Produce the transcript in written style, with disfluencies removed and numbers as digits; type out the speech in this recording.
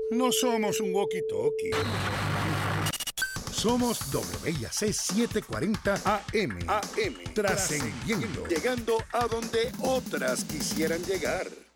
No somos un walkie-talkie. Somos WIAC 740 AM. Trascendiendo. Llegando a donde otras quisieran llegar.